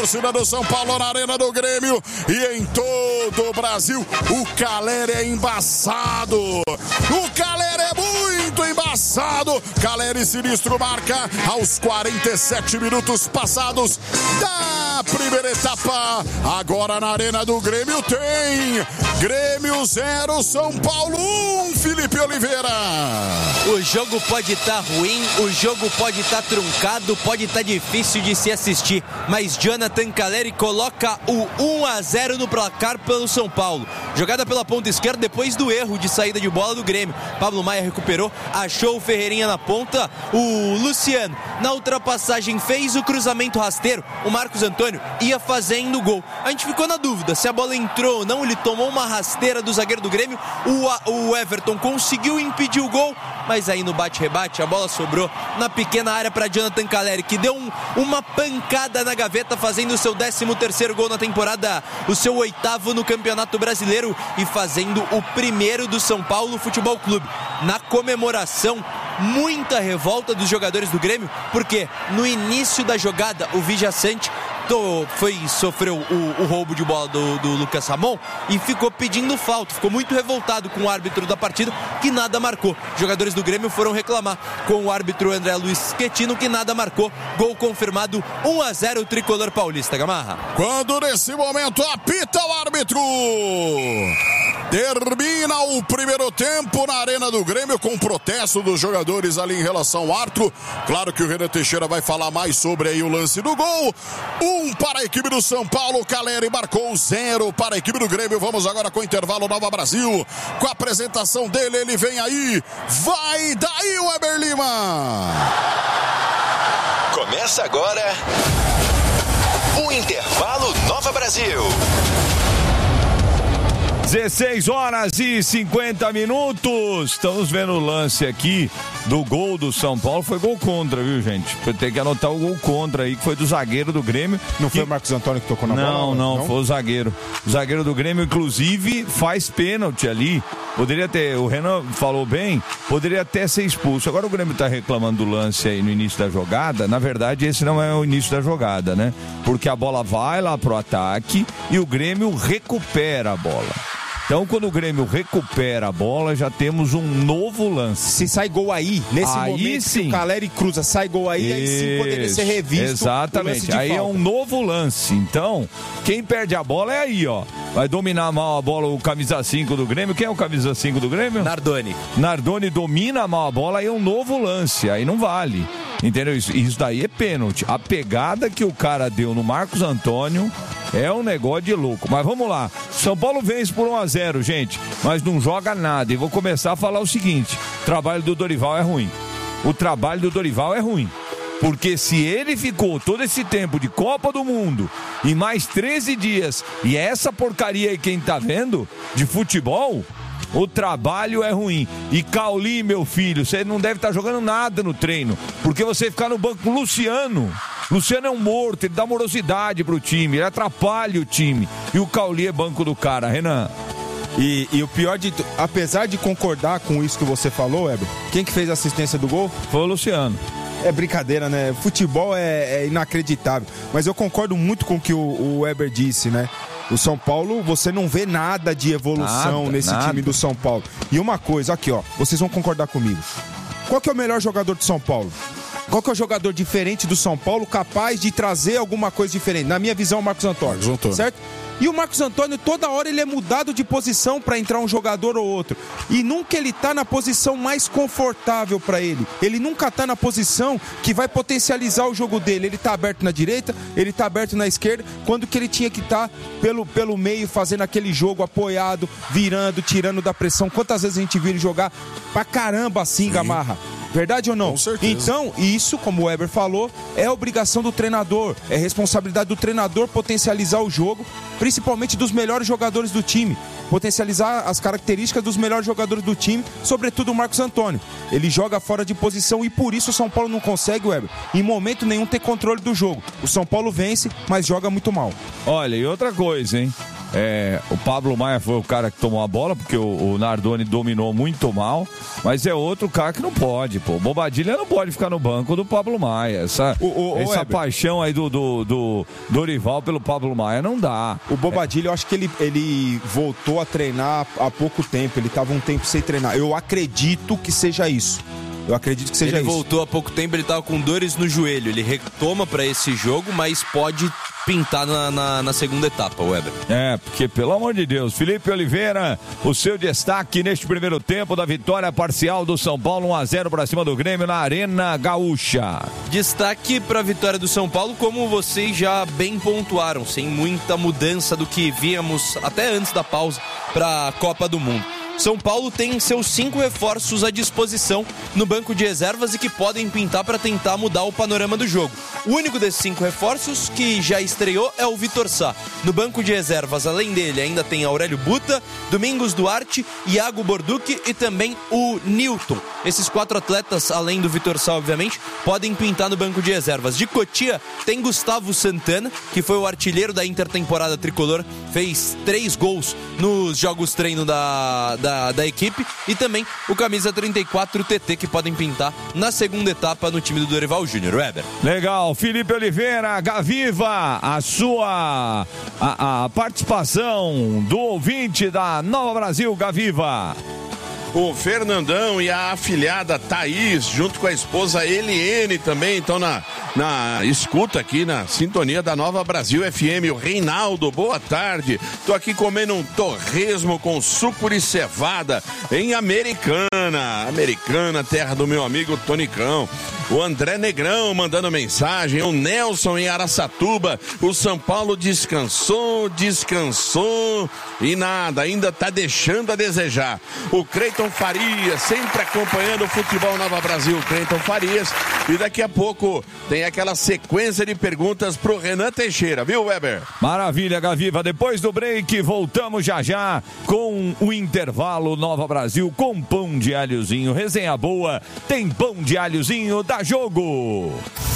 torcida do São Paulo na Arena do Grêmio e em todo o Brasil. O Caleri é embaçado. O Caleri é muito embaçado. Caleri sinistro marca aos 47 minutos passados da primeira etapa. Agora na Arena do Grêmio tem Grêmio 0, São Paulo 1, Felipe Oliveira. O jogo pode estar ruim, o jogo pode estar truncado, pode estar difícil de se assistir, mas Jonathan Caleri coloca o 1-0 no placar pelo São Paulo. Jogada pela ponta esquerda depois do erro de saída de bola do Grêmio. Pablo Maia recuperou, achou o Ferreirinha na ponta, o Luciano na ultrapassagem fez o cruzamento rasteiro, o Marcos Antônio ia fazendo o gol. A gente ficou na dúvida se a bola entrou ou não, ele tomou uma rasteira do zagueiro do Grêmio, o Everton conseguiu impedir o gol, mas aí no bate-rebate a bola sobrou na pequena área para Jonathan Caleri, que deu uma pancada na gaveta, fazendo o seu 13º gol na temporada, o seu 8º no Campeonato Brasileiro e fazendo o primeiro do São Paulo Futebol Clube. Na comemoração, muita revolta dos jogadores do Grêmio, porque no início da jogada o Vijaçante sofreu o roubo de bola do Lucas Ramon e ficou pedindo falta, ficou muito revoltado com o árbitro da partida, que nada marcou. Os jogadores do Grêmio foram reclamar com o árbitro André Luiz Quetino, que nada marcou. Gol confirmado, 1-0 o tricolor paulista. Gamarra. Quando nesse momento apita o árbitro, termina o primeiro tempo na Arena do Grêmio com protesto dos jogadores ali em relação ao árbitro. Claro que o Renan Teixeira vai falar mais sobre aí o lance do gol. 1 para a equipe do São Paulo, Caleri marcou 0 para a equipe do Grêmio. Vamos agora com o intervalo Nova Brasil, com a apresentação dele, ele vem aí, vai daí o Weber Lima. Começa agora o intervalo Nova Brasil. 16h50. Estamos vendo o lance aqui do gol do São Paulo. Foi gol contra, viu, gente? Tem que anotar o gol contra aí, que foi do zagueiro do Grêmio. Não foi o Marcos Antônio que tocou na bola? Não, foi o zagueiro. O zagueiro do Grêmio, inclusive, faz pênalti ali. Poderia ter, o Renan falou bem, poderia até ser expulso. Agora o Grêmio tá reclamando do lance aí no início da jogada. Na verdade, esse não é o início da jogada, né? Porque a bola vai lá pro ataque e o Grêmio recupera a bola. Então, quando o Grêmio recupera a bola, já temos um novo lance. Se sai gol aí, nesse aí momento sim. que o Caleri cruza, sai gol aí sim poderia ser revisto. Exatamente, aí falta. É um novo lance. Então, quem perde a bola é aí, ó. Vai dominar mal a bola o camisa 5 do Grêmio. Quem é o camisa 5 do Grêmio? Nardoni domina mal a bola, aí é um novo lance, aí não vale. Entendeu? Isso daí é pênalti. A pegada que o cara deu no Marcos Antônio é um negócio de louco. Mas vamos lá. São Paulo vence por 1-0, gente. Mas não joga nada. E vou começar a falar o seguinte. O trabalho do Dorival é ruim. Porque se ele ficou todo esse tempo de Copa do Mundo e mais 13 dias, e essa porcaria aí quem tá vendo, de futebol, o trabalho é ruim. E Cauli, meu filho, você não deve estar jogando nada no treino, porque você ficar no banco com o Luciano é um morto, ele dá morosidade pro time, ele atrapalha o time. E o Cauli é banco do cara, Renan. E o pior de apesar de concordar com isso que você falou, Weber, quem que fez a assistência do gol? Foi o Luciano. É brincadeira, né? Futebol é inacreditável. Mas eu concordo muito com o que o Weber disse, né? O São Paulo, você não vê nada de evolução nesse time do São Paulo. E uma coisa, aqui ó, vocês vão concordar comigo. Qual que é o melhor jogador do São Paulo? Qual que é o jogador diferente do São Paulo capaz de trazer alguma coisa diferente? Na minha visão, o Marcos Antônio. Certo? E o Marcos Antônio, toda hora ele é mudado de posição para entrar um jogador ou outro. E nunca ele tá na posição mais confortável para ele. Ele nunca tá na posição que vai potencializar o jogo dele. Ele tá aberto na direita, ele tá aberto na esquerda, quando que ele tinha que estar pelo meio, fazendo aquele jogo apoiado, virando, tirando da pressão. Quantas vezes a gente viu ele jogar pra caramba assim, Gamarra? Verdade ou não? Com certeza. Então, isso, como o Weber falou, é obrigação do treinador. É responsabilidade do treinador potencializar o jogo, principalmente dos melhores jogadores do time. Potencializar as características dos melhores jogadores do time, sobretudo o Marcos Antônio. Ele joga fora de posição e por isso o São Paulo não consegue, Weber, em momento nenhum ter controle do jogo. O São Paulo vence, mas joga muito mal. Olha, e outra coisa, hein? O Pablo Maia foi o cara que tomou a bola, porque o Nardoni dominou muito mal, mas é outro cara que não pode, pô. O Bobadilha não pode ficar no banco do Pablo Maia. Essa paixão aí do Dorival pelo Pablo Maia não dá. O Bobadilha, eu acho que ele voltou a treinar há pouco tempo, ele estava um tempo sem treinar. Eu acredito que seja isso. Ele voltou há pouco tempo, ele estava com dores no joelho. Ele retoma para esse jogo, mas pode pintar na segunda etapa, Weber. Porque, pelo amor de Deus, Felipe Oliveira, o seu destaque neste primeiro tempo da vitória parcial do São Paulo, 1-0 para cima do Grêmio na Arena Gaúcha. Destaque para a vitória do São Paulo, como vocês já bem pontuaram, sem muita mudança do que víamos até antes da pausa para a Copa do Mundo. São Paulo tem seus 5 reforços à disposição no banco de reservas e que podem pintar para tentar mudar o panorama do jogo. O único desses 5 reforços que já estreou é o Vitor Sá. No banco de reservas, além dele, ainda tem Aurélio Buta, Domingos Duarte, Iago Borducci e também o Nilton. Esses 4 atletas, além do Vitor Sá, obviamente, podem pintar no banco de reservas. De Cotia, tem Gustavo Santana, que foi o artilheiro da intertemporada tricolor, fez 3 gols nos jogos treino da equipe, e também o camisa 34, o TT, que podem pintar na segunda etapa no time do Dorival Júnior. Weber. Legal, Felipe Oliveira, Gaviva, a sua a participação do ouvinte da Nova Brasil, Gaviva. O Fernandão e a afilhada Thaís, junto com a esposa Eliene também, estão na escuta aqui, na sintonia da Nova Brasil FM. O Reinaldo, boa tarde. Tô aqui comendo um torresmo com sucuri cevada em Americana, terra do meu amigo Tonicão. O André Negrão mandando mensagem. O Nelson em Araçatuba. O São Paulo descansou e nada, ainda tá deixando a desejar. O Cleiton Farias, sempre acompanhando o futebol Nova Brasil, Cleiton Farias. E daqui a pouco tem aquela sequência de perguntas pro Renan Teixeira, viu, Weber? Maravilha, Gaviva. Depois do break, voltamos já com o intervalo Nova Brasil com pão de alhozinho. Resenha boa, tem pão de alhozinho, dá jogo!